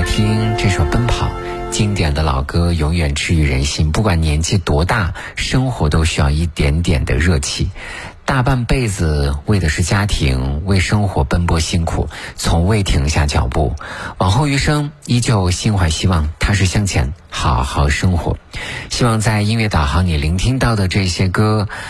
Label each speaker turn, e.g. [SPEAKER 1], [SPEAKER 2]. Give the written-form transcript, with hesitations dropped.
[SPEAKER 1] 来听这首《奔跑》，经典的老歌永远治愈人心，不管年纪多大，生活都需要一点点的热气。大半辈子为的是家庭，为生活奔波辛苦，从未停下脚步，往后余生依旧心怀希望，踏实向前，好好生活。希望在音乐导航你聆听到的这些歌